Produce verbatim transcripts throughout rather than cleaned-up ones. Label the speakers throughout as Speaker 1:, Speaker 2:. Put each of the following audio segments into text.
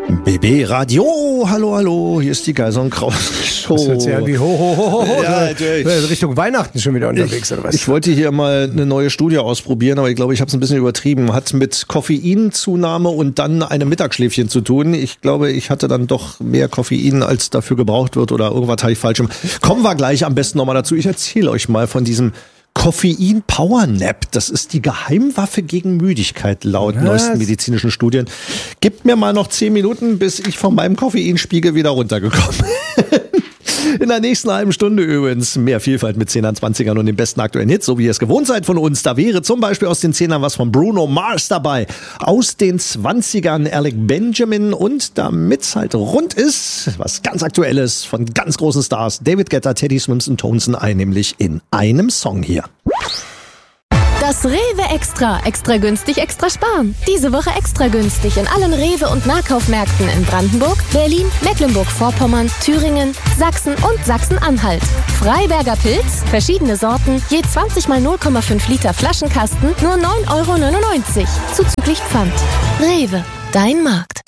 Speaker 1: B B Radio, hallo, hallo, hier ist die Geisel und Kraus Show.
Speaker 2: Das hört sich an wie ho, ho, ho, ho, ho.
Speaker 1: Ja,
Speaker 2: Ja, Richtung Weihnachten schon wieder unterwegs,
Speaker 1: ich,
Speaker 2: oder was?
Speaker 1: Ich wollte hier mal eine neue Studie ausprobieren, aber ich glaube, ich habe es ein bisschen übertrieben. Hat mit Koffeinzunahme und dann einem Mittagsschläfchen zu tun. Ich glaube, ich hatte dann doch mehr Koffein, als dafür gebraucht wird, oder irgendwas habe ich falsch. Kommen wir gleich am besten nochmal dazu. Ich erzähle euch mal von diesem Koffein-Power-Nap, das ist die Geheimwaffe gegen Müdigkeit, laut Was? neuesten medizinischen Studien. Gebt mir mal noch zehn Minuten, bis ich von meinem Koffeinspiegel wieder runtergekommen bin. In der nächsten halben Stunde übrigens mehr Vielfalt mit Zehnern, Zwanzigern und den besten aktuellen Hits, so wie ihr es gewohnt seid von uns. Da wäre zum Beispiel aus den Zehnern was von Bruno Mars dabei. Aus den Zwanzigern Alec Benjamin und damit's halt rund ist, was ganz Aktuelles von ganz großen Stars, David Guetta, Teddy Swims und Tonson, ein, nämlich in einem Song hier.
Speaker 3: Das Rewe Extra. Extra günstig, extra sparen. Diese Woche extra günstig in allen Rewe- und Nahkaufmärkten in Brandenburg, Berlin, Mecklenburg-Vorpommern, Thüringen, Sachsen und Sachsen-Anhalt. Freiberger Pilz, verschiedene Sorten, je zwanzig mal null Komma fünf Liter Flaschenkasten, nur neun Euro neunundneunzig. Zuzüglich Pfand. Rewe, dein Markt.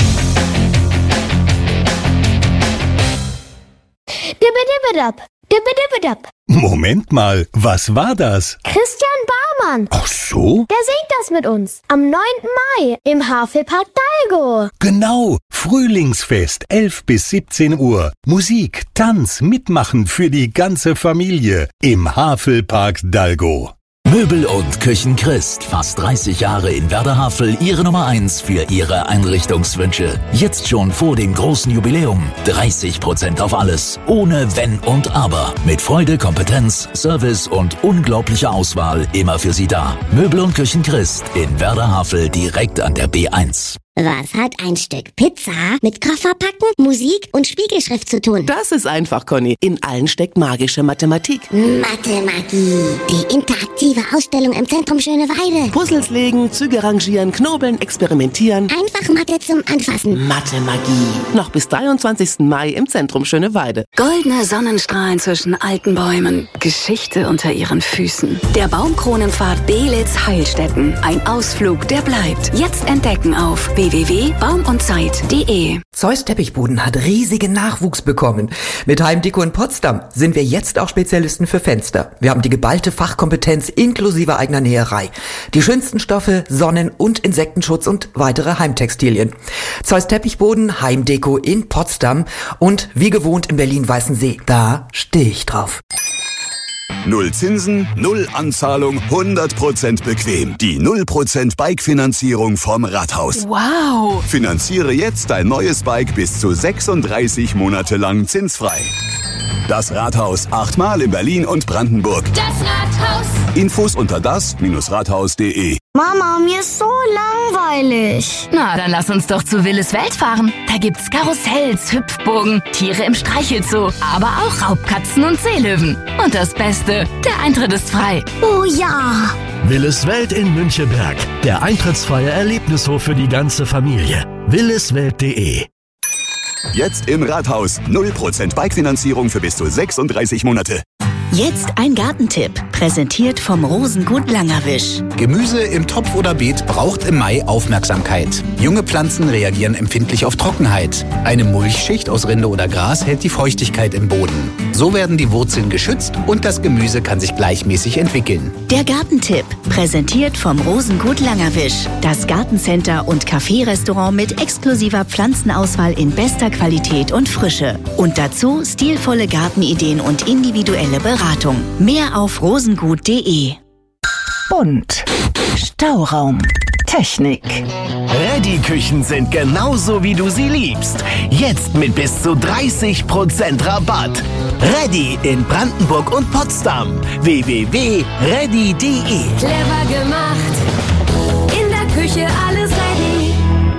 Speaker 4: Dibbidibidab, dibbidibidab.
Speaker 5: Moment mal, was war das?
Speaker 4: Christian Barmann.
Speaker 5: Ach so?
Speaker 4: Der singt das mit uns. Am neunten Mai im Havelpark Dalgo.
Speaker 5: Genau, Frühlingsfest, elf bis siebzehn Uhr. Musik, Tanz, Mitmachen für die ganze Familie im Havelpark Dalgo.
Speaker 6: Möbel und Küchen Christ. Fast dreißig Jahre in Werder Havel, Ihre Nummer eins für Ihre Einrichtungswünsche. Jetzt schon vor dem großen Jubiläum. dreißig Prozent auf alles. Ohne Wenn und Aber. Mit Freude, Kompetenz, Service und unglaublicher Auswahl immer für Sie da. Möbel und Küchen Christ in Werder Havel, direkt an der B eins.
Speaker 7: Was hat ein Stück Pizza mit Kofferpacken, Musik und Spiegelschrift zu tun?
Speaker 8: Das ist einfach, Conny. In allen steckt magische Mathematik.
Speaker 7: Mathemagie. Die interaktive Ausstellung im Zentrum Schöneweide.
Speaker 8: Puzzles legen, Züge rangieren, knobeln, experimentieren.
Speaker 7: Einfach Mathe zum Anfassen.
Speaker 8: Mathemagie. Noch bis dreiundzwanzigsten Mai im Zentrum Schöneweide.
Speaker 9: Goldene Sonnenstrahlen zwischen alten Bäumen. Geschichte unter ihren Füßen. Der Baumkronenpfad Belitz-Heilstätten. Ein Ausflug, der bleibt. Jetzt entdecken auf w w w punkt baum und zeit punkt de.
Speaker 10: Zeus Teppichboden hat riesigen Nachwuchs bekommen. Mit Heimdeko in Potsdam sind wir jetzt auch Spezialisten für Fenster. Wir haben die geballte Fachkompetenz inklusive eigener Näherei. Die schönsten Stoffe, Sonnen- und Insektenschutz und weitere Heimtextilien. Zeus Teppichboden, Heimdeko in Potsdam und wie gewohnt in Berlin-Weißensee. Da stehe ich drauf.
Speaker 11: Null Zinsen, null Anzahlung, hundert Prozent bequem. Die null Prozent Bike-Finanzierung vom Rathaus.
Speaker 9: Wow!
Speaker 11: Finanziere jetzt dein neues Bike bis zu sechsunddreißig Monate lang zinsfrei. Das Rathaus, achtmal in Berlin und Brandenburg.
Speaker 4: Das Rathaus.
Speaker 11: Infos unter das Rathaus punkt de.
Speaker 4: Mama, mir ist so langweilig.
Speaker 9: Na, dann lass uns doch zu Willis Welt fahren. Da gibt's Karussells, Hüpfburgen, Tiere im Streichelzoo, aber auch Raubkatzen und Seelöwen. Und das Beste, der Eintritt ist frei.
Speaker 4: Oh ja.
Speaker 12: Willis Welt in Müncheberg. Der eintrittsfreie Erlebnishof für die ganze Familie. willis welt punkt de.
Speaker 11: Jetzt im Rathaus. null Prozent Bike-Finanzierung für bis zu sechsunddreißig Monate.
Speaker 13: Jetzt ein Gartentipp, präsentiert vom Rosengut Langerwisch.
Speaker 14: Gemüse im Topf oder Beet braucht im Mai Aufmerksamkeit. Junge Pflanzen reagieren empfindlich auf Trockenheit. Eine Mulchschicht aus Rinde oder Gras hält die Feuchtigkeit im Boden. So werden die Wurzeln geschützt und das Gemüse kann sich gleichmäßig entwickeln.
Speaker 13: Der Gartentipp, präsentiert vom Rosengut Langerwisch. Das Gartencenter und Café-Restaurant mit exklusiver Pflanzenauswahl in bester Qualität und Frische. Und dazu stilvolle Gartenideen und individuelle Beratung. Mehr auf rosengut punkt de.
Speaker 15: Bunt. Stauraum. Technik.
Speaker 12: Ready-Küchen sind genauso, wie du sie liebst. Jetzt mit bis zu dreißig Prozent Rabatt. Ready in Brandenburg und Potsdam. w w w punkt ready punkt de.
Speaker 3: Clever gemacht. In der Küche alles ready.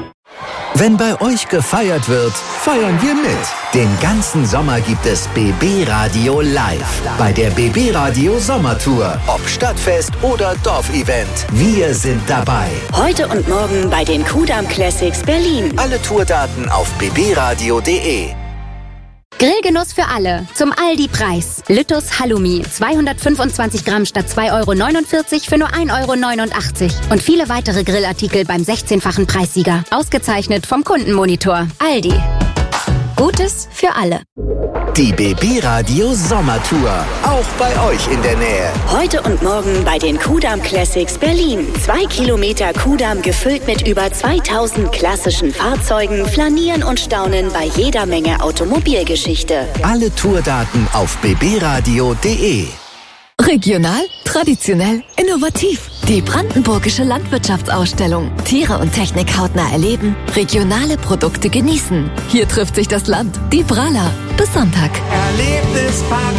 Speaker 16: Wenn bei euch gefeiert wird, feiern wir mit. Den ganzen Sommer gibt es B B Radio live. Bei der B B Radio Sommertour. Ob Stadtfest oder Dorfevent. Wir sind dabei.
Speaker 13: Heute und morgen bei den Kudamm Classics Berlin.
Speaker 16: Alle Tourdaten auf b b radio punkt de.
Speaker 17: Grillgenuss für alle. Zum Aldi-Preis. Lüttus Halloumi. zweihundertfünfundzwanzig Gramm statt zwei Euro neunundvierzig für nur ein Euro neunundachtzig. Und viele weitere Grillartikel beim sechzehnfachen Preissieger. Ausgezeichnet vom Kundenmonitor. Aldi. Gutes für alle.
Speaker 16: Die B B-Radio Sommertour. Auch bei euch in der Nähe.
Speaker 13: Heute und morgen bei den Kudamm Classics Berlin. Zwei Kilometer Kudamm gefüllt mit über zweitausend klassischen Fahrzeugen, flanieren und staunen bei jeder Menge Automobilgeschichte.
Speaker 16: Alle Tourdaten auf b b radio punkt d e.
Speaker 3: Regional, traditionell, innovativ. Die Brandenburgische Landwirtschaftsausstellung. Tiere und Technik hautnah erleben, regionale Produkte genießen. Hier trifft sich das Land. Die Brala. Bis Sonntag.
Speaker 18: Erlebnispark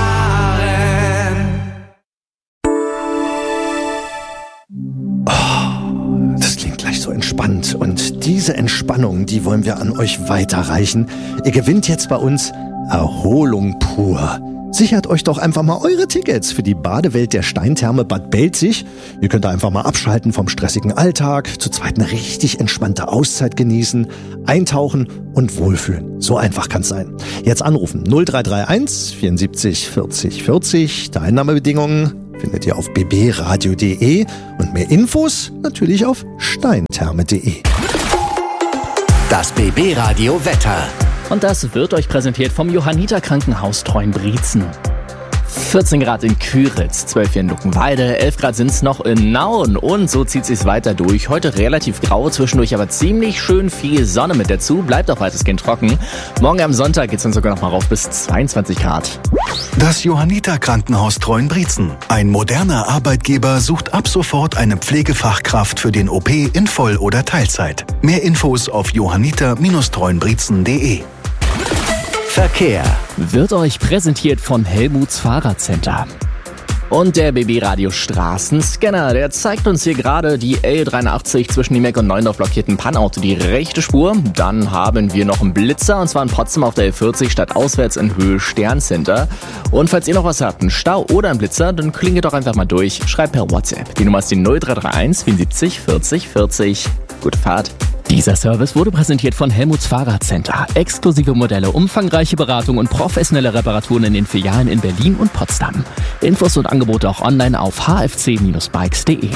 Speaker 1: Oh, das klingt gleich so entspannt. Und diese Entspannung, die wollen wir an euch weiterreichen. Ihr gewinnt jetzt bei uns Erholung pur. Sichert euch doch einfach mal eure Tickets für die Badewelt der Steintherme Bad Belzig. Ihr könnt da einfach mal abschalten vom stressigen Alltag, zu zweit eine richtig entspannte Auszeit genießen, eintauchen und wohlfühlen. So einfach kann's sein. Jetzt anrufen null drei drei eins vierundsiebzig vierzig vierzig. Teilnahmebedingungen findet ihr auf b b radio punkt d e und mehr Infos natürlich auf steintherme punkt d e.
Speaker 16: Das B B-Radio Wetter.
Speaker 19: Und das wird euch präsentiert vom Johanniter Krankenhaus Treuenbrietzen. vierzehn Grad in Küritz, zwölf hier in Luckenwalde, elf Grad sind's noch in Nauen und so zieht sich's weiter durch. Heute relativ grau, zwischendurch aber ziemlich schön viel Sonne mit dazu, bleibt auch weitestgehend trocken. Morgen am Sonntag geht's dann sogar noch mal rauf bis zweiundzwanzig Grad.
Speaker 5: Das Johanniter Krankenhaus Treuenbrietzen. Ein moderner Arbeitgeber sucht ab sofort eine Pflegefachkraft für den O P in Voll- oder Teilzeit. Mehr Infos auf johanniter Bindestrich treuenbrietzen punkt d e.
Speaker 16: Verkehr
Speaker 19: wird euch präsentiert von Helmuts Fahrradcenter. Und der B B-Radio Straßenscanner, der zeigt uns hier gerade die L dreiundachtzig zwischen Niemek und Neuendorf blockierten Pannauto, die rechte Spur. Dann haben wir noch einen Blitzer, und zwar in Potsdam auf der L vierzig statt auswärts in Höhe Sterncenter. Und falls ihr noch was habt, einen Stau oder einen Blitzer, dann klingelt doch einfach mal durch. Schreibt per WhatsApp. Die Nummer ist die null drei drei eins vierundsiebzig vierzig vierzig. Gute Fahrt. Dieser Service wurde präsentiert von Helmuts Fahrradcenter. Exklusive Modelle, umfangreiche Beratung und professionelle Reparaturen in den Filialen in Berlin und Potsdam. Infos und Angebote auch online auf h f c Bindestrich bikes punkt d e.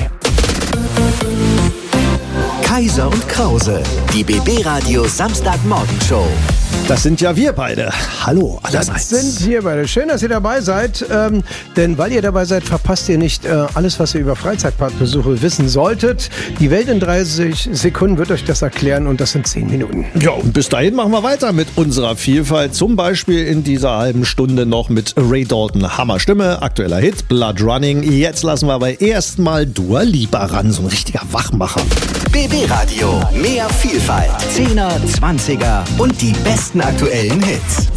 Speaker 16: Kaiser und Krause, die B B-Radio Samstagmorgenshow.
Speaker 1: Das sind ja wir beide. Hallo allerseits.
Speaker 2: Das sind wir beide. Schön, dass ihr dabei seid. Ähm, denn weil ihr dabei seid, verpasst ihr nicht äh, alles, was ihr über Freizeitparkbesuche wissen solltet. Die Welt in dreißig Sekunden wird euch das erklären, und das sind zehn Minuten.
Speaker 1: Ja, und bis dahin machen wir weiter mit unserer Vielfalt. Zum Beispiel in dieser halben Stunde noch mit Ray Dalton. Hammerstimme, aktueller Hit, Blood Running. Jetzt lassen wir aber erstmal Dua Lipa ran, so ein richtiger Wachmacher.
Speaker 16: B B-Radio, mehr Vielfalt, Zehner, Zwanziger und die besten aktuellen Hits.